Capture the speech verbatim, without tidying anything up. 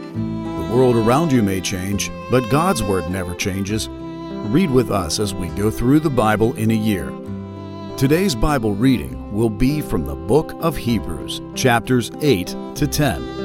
The world around you may change, but God's Word never changes. Read with us as we go through the Bible in a year. Today's Bible reading will be from the book of Hebrews, chapters eight to ten.